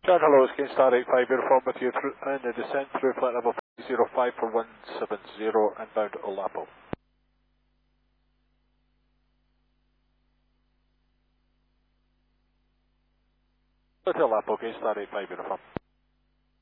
John, hello, it's Gainstar 85 uniform with you through, and the descent through flight level 05 for 170 inbound to Olapo. Hotel Olapo, Gainstar 85 uniform.